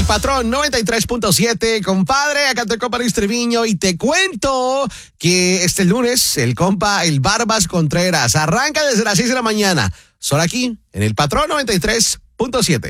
Patrón 93.7, compadre, acá te compa Luis Treviño y te cuento que este lunes el compa, el Barbas Contreras, arranca desde las 6 de la mañana, solo aquí en el Patrón 93.7.